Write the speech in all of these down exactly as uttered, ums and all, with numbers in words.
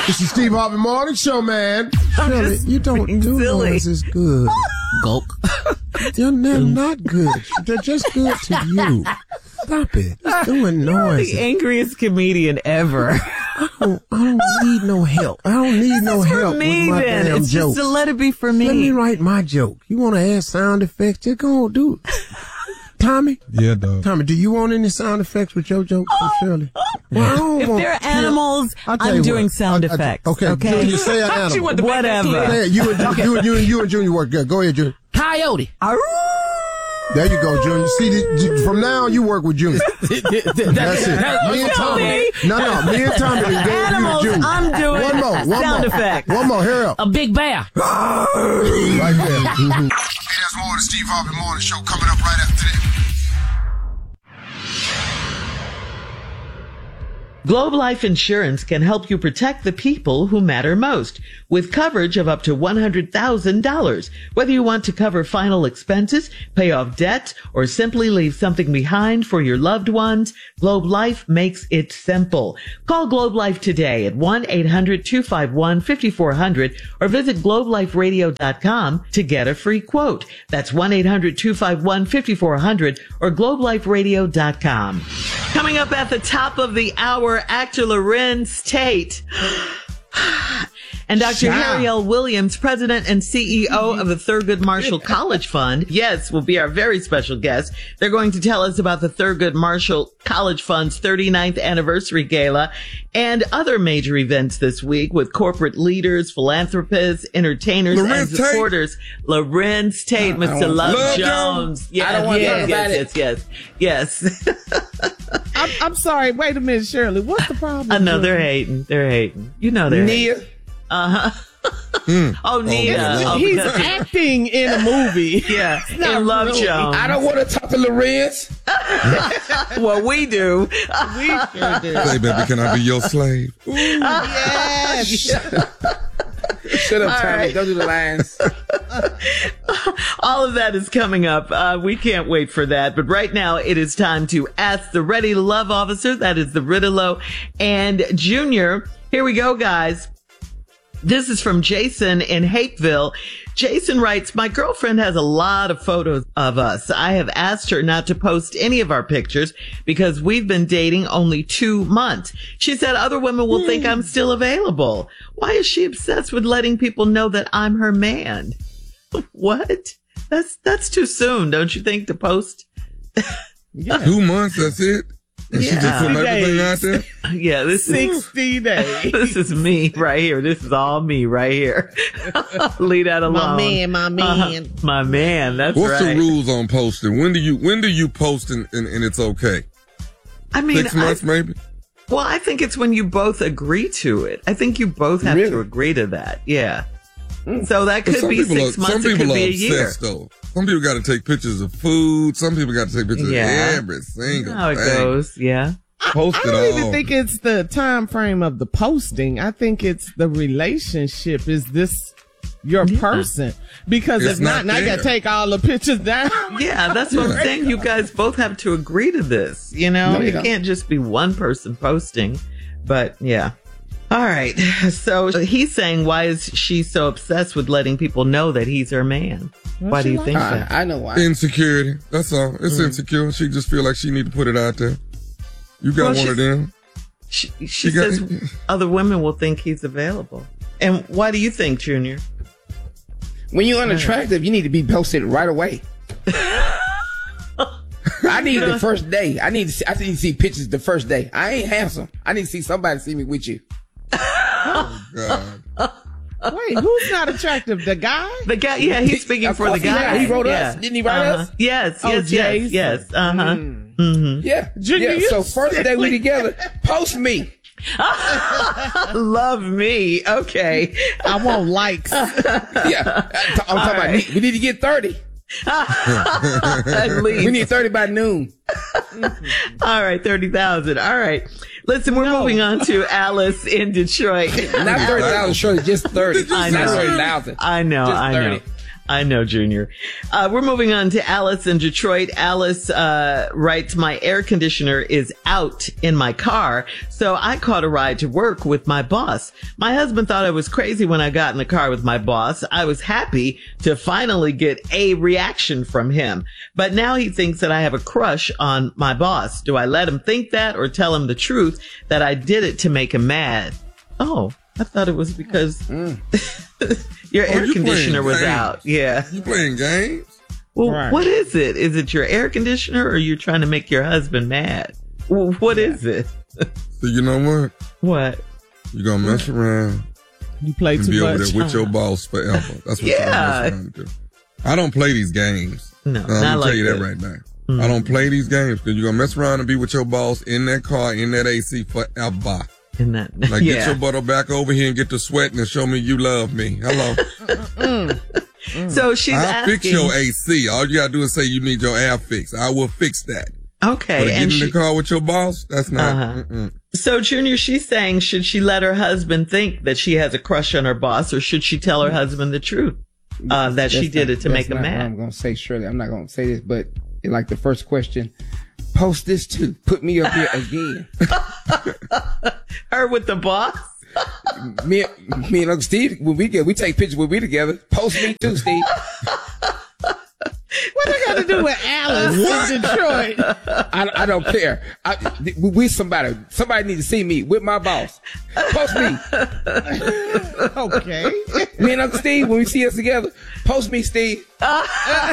This is Steve Harvey Morning Show, man. Shirley, you don't do silly. noises good. Gulp. They're, they're not good. They're just good to you. Stop it. It's doing The noises. angriest comedian ever. I don't, I don't need no help. I don't need This no is for help me, with my then. damn It's jokes. just to let it be for me. Let me write my joke. You want to add sound effects? Just go on, do it. Tommy? Yeah, dog. Tommy, do you want any sound effects with your jokes from Shirley? Well, I don't If want- they're animals, I'll tell I'm you doing what. sound I- I- effects. okay, Okay. Junior, say an animal. want to make that Whatever. Say it. You and, you, and, you, and, you and Junior work good. Go ahead, Junior. Coyote. There you go, Junior. See, the, from now on, you work with Junior. That's it. Me and Tommy. No, no, me and Tommy can go Animals, with Junior. I'm doing One more, one sound more. effects. One more, hurry up. A big bear. Right there. Mm-hmm. Hey, there's more of the Steve Harvey Morning Show coming up right after this. Globe Life Insurance can help you protect the people who matter most with coverage of up to one hundred thousand dollars. Whether you want to cover final expenses, pay off debt, or simply leave something behind for your loved ones, Globe Life makes it simple. Call Globe Life today at one eight hundred two five one five four zero zero or visit globe life radio dot com to get a free quote. That's one eight hundred two five one five four zero zero or globe life radio dot com. Coming up at the top of the hour, actor Lorenz Tate and Doctor Harry L. Williams, president and C E O of the Thurgood Marshall College Fund, yes, will be our very special guest. They're going to tell us about the Thurgood Marshall College Fund's thirty-ninth anniversary gala and other major events this week with corporate leaders, philanthropists, entertainers, Lorenz and Tate? supporters. Lorenz Tate, Mister Love, Love Jones. Yes, I don't want to yes, talk about yes, yes, yes, yes. I'm, I'm sorry. Wait a minute, Shirley. What's the problem? I know they're hating. They're hating. You know they're hating. Nia. Uh-huh. Oh, Nia. Oh, He's because he- acting in a movie. yeah, not in Love really. Jones. I don't want to talk to Lorenz. Well, we do. We sure do. Say, baby, can I be your slave? Yes. Shut up, Tommy. right. Don't do the lines. All of that is coming up. Uh, we can't wait for that. But right now, it is time to ask the Ready to Love officer. That is the Ridolo and Junior. Here we go, guys. This is from Jason in Hapeville. Jason writes, my girlfriend has a lot of photos of us. I have asked her not to post any of our pictures because we've been dating only two months. She said other women will think I'm still available. Why is she obsessed with letting people know that I'm her man? What? That's, that's too soon, don't you think, to post? Two months, that's it? And she just Yeah. putting everything out there? Yeah, this is, sixty days. this is me right here. This is all me right here. Leave that alone. My man, my man. Uh, my man, that's What's right. the rules on posting? When do you when do you post and, and, and it's okay? I mean, Six months, I, maybe? well, I think it's when you both agree to it. I think you both have Really? to agree to that. Yeah. So that But could some be people six are, months. Some It people could are be a year. obsessed, though. Some people got to take pictures of food. Some people got to take pictures Yeah. of every single How it thing. goes. Yeah. Post I it don't all. even think it's the time frame of the posting. I think it's the relationship. Is this your person? Because It's if not, not now you there. gotta take all the pictures down. Yeah, that's what I'm saying. You guys both have to agree to this. You know, No, it yeah. can't just be one person posting. But yeah. All right. So he's saying, why is she so obsessed with letting people know that he's her man? Why do you think I, that? I know why. Insecurity. That's all. It's Mm. insecure. She just feel like she need to put it out there. You got Well, one she's- of them. She, she You got- says other women will think he's available. And why do you think, Junior? When you're unattractive, you need to be posted right away. I need the first day. I need to see, I need to see pictures the first day. I ain't handsome. I need to see somebody see me with you. God. Wait, who's not attractive? The guy? The guy, yeah, he's speaking Of for the course he guy. did. He wrote yeah. us. Didn't he write Uh-huh. us? Yes, Oh, yes, yes, Jason. yes. Uh-huh. Yeah. Junior, yeah. you So first day we silly. together, post me. Love me. Okay. I want likes. Yeah. I'm talking about right. we need to get thirty. At least. We need thirty by noon. All right, thirty thousand. All right. Listen, we're moving on to Alice in Detroit. Not thirty thousand, surely just thirty. I Not know. thirty thousand. I know, Just I know. thirty. I know, Junior. Uh, we're moving on to Alice in Detroit. Alice uh, writes, my air conditioner is out in my car, so I caught a ride to work with my boss. My husband thought I was crazy when I got in the car with my boss. I was happy to finally get a reaction from him. But now he thinks that I have a crush on my boss. Do I let him think that or tell him the truth that I did it to make him mad? Oh, I thought it was because mm. your oh, air you conditioner was games. out. Yeah. You playing games? Well, Right. what is it? Is it your air conditioner or you're trying to make your husband mad? Well, what yeah. is it? So you know what? What? You're going to mess around You play and too be much. over there with your boss forever. That's what Yeah. you're gonna mess around to do. I don't play these games. No, I'm not going to like tell you that this. right now. Mm-hmm. I don't play these games because you're going to mess around and be with your boss in that car, in that A C forever. In that, Like, yeah. get your butt back over here and get to sweating and show me you love me. Hello. Mm. Mm. So she's I'll asking. fix your A C. All you got to do is say you need your air fixed. I will fix that. Okay. But to get and in she, the car with your boss, that's not. Uh-huh. Mm-mm. So, Junior, she's saying, should she let her husband think that she has a crush on her boss, or should she tell her husband the truth uh, that That's she did not- it to that's make him not what mad? I'm going to say, Shirley. I'm not going to say this, but like the first question, post this too. Put me up here again. Her with the boss? me, me and Uncle Steve, when we get, we take pictures when we together. Post me too, Steve. What I got to do with Alice in Detroit? I, I don't care. I, we, we somebody, somebody need to see me with my boss. Post me. Okay. Me and Uncle Steve, when we see us together, post me, Steve. All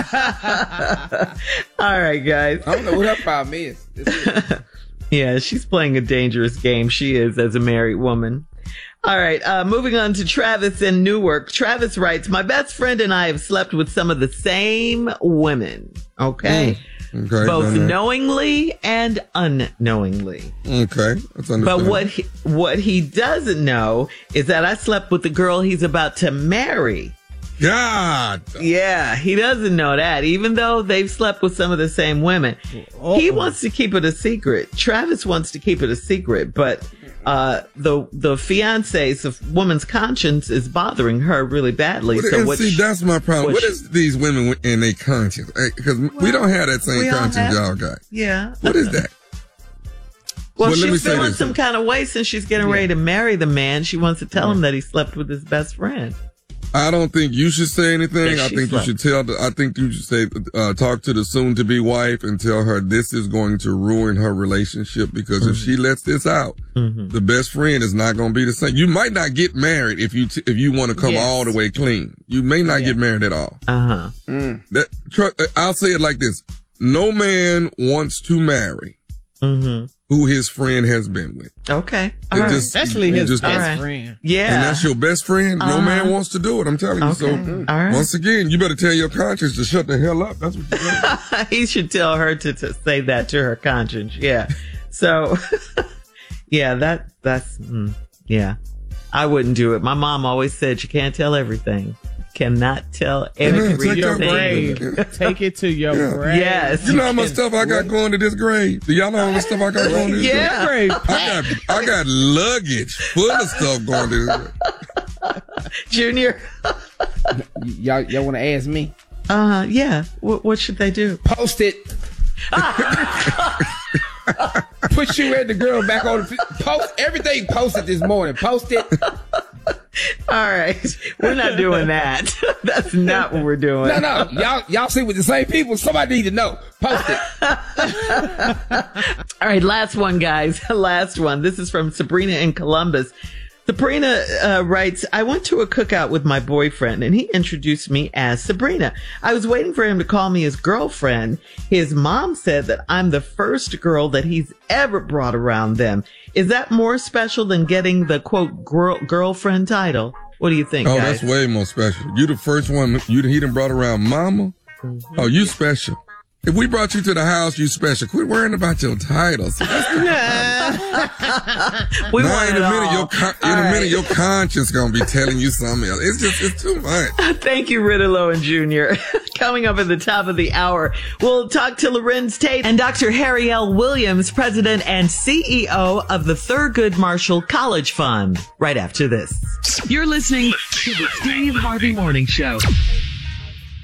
right, guys. I don't know what her problem is. It's- Yeah, she's playing a dangerous game. She is, as a married woman. All right, uh, moving on to Travis in Newark. Travis writes, my best friend and I have slept with some of the same women. Okay. Mm. Okay. Both done that. knowingly and unknowingly. Okay. That's But understandable. what he, what he doesn't know is that I slept with the girl he's about to marry. God. Yeah, he doesn't know that, even though they've slept with some of the same women. Uh-oh. He wants to keep it a secret. Travis wants to keep it a secret, but uh, the the fiance's the woman's conscience is bothering her really badly. Well, so and what see, she- that's my problem. what What she- is these women in their conscience? Because we don't have that same we all conscience have- y'all got. Yeah. What is that? Well, Well, let me she's say feeling this. some kind of way since she's getting ready to marry the man. She wants to tell him that he slept with his best friend. I don't think you should say anything. Yeah, I she think slept. you should tell. The, I think you should say, uh, talk to the soon-to-be wife and tell her this is going to ruin her relationship because Mm-hmm. if she lets this out, the best friend is not going to be the same. You might not get married if you t- if you want to come Yes. all the way clean. You may not get married at all. Uh huh. That tr- I'll say it like this: no man wants to marry Mm-hmm. who his friend has been with. Okay. All It right. just- Especially you his just- best All right. friend. Yeah. And that's your best friend. No Uh-huh. man wants to do it. I'm telling you. So Okay. All right. once again, you better tell your conscience to shut the hell up. That's what you got. He should tell her to, to say that to her conscience. Yeah. So, yeah, that, that's, mm, yeah. I wouldn't do it. My mom always said you can't tell everything. Cannot tell take everything. your Grave. Take it to your Yeah. grave. Yes. You know how much stuff I got going to this grave? Do y'all know how much stuff I got going to this Yeah. grave? Grave. I got I got luggage full of stuff going to this grave. Junior. y- y'all, y'all want to ask me? Uh, yeah. What, what should they do? Post it. Put you and the girl back on the post everything. Posted this morning. Post it. All right. We're not doing that. That's not what we're doing. No, no, y'all, y'all see with the same people. Somebody need to know. Post it. All right, last one, guys. Last one. This is from Sabrina in Columbus. Sabrina uh, writes, I went to a cookout with my boyfriend and he introduced me as Sabrina. I was waiting for him to call me his girlfriend. His mom said that I'm the first girl that he's ever brought around them. Is that more special than getting the quote girl, girlfriend title? What do you think, Oh, guys? that's way more special. You the first one. You he done brought around mama. Oh, you special. If we brought you to the house, you special. Quit worrying about your titles. we Now, want in it a minute, all. your con- in All a right. minute, your conscience gonna be telling you something else. It's just, it's too much. Thank you, Ritterlow and Junior Coming up at the top of the hour, we'll talk to Lorenz Tate and Doctor Harry L. Williams, President and C E O of the Thurgood Marshall College Fund, right after this. You're listening to the Steve Harvey Morning Show.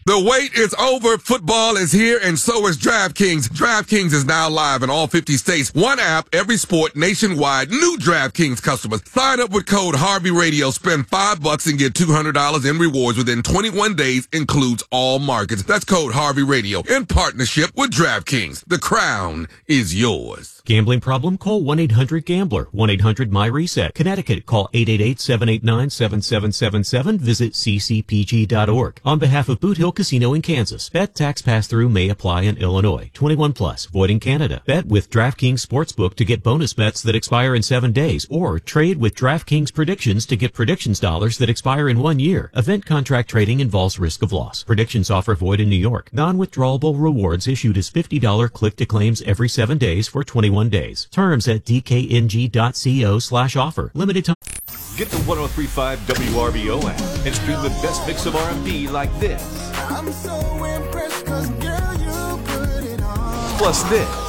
The wait is over. Football is here, and so is DraftKings. DraftKings is now live in all fifty states. One app, every sport, nationwide. New DraftKings customers. Sign up with code Harvey Radio. Spend five bucks and get two hundred dollars in rewards within twenty-one days. Includes all markets. That's code Harvey Radio in partnership with DraftKings. The crown is yours. Gambling problem? Call one eight hundred gambler. one eight hundred my reset. Connecticut, call eight eight eight, seven eight nine, seven seven seven seven. Visit c c p g dot org. On behalf of Boot Hill Casino in Kansas, bet tax pass-through may apply in Illinois. twenty-one plus, void in Canada. Bet with DraftKings Sportsbook to get bonus bets that expire in seven days, or trade with DraftKings Predictions to get predictions dollars that expire in one year. Event contract trading involves risk of loss. Predictions offer void in New York. Non-withdrawable rewards issued as fifty dollars click-to-claims every seven days for twenty-one days. Terms at d k n g dot co slash offer. Limited time. Get the one oh three point five W R B O app and stream the best mix of R and B like this. I'm so impressed 'cause girl, you put it on. Plus this.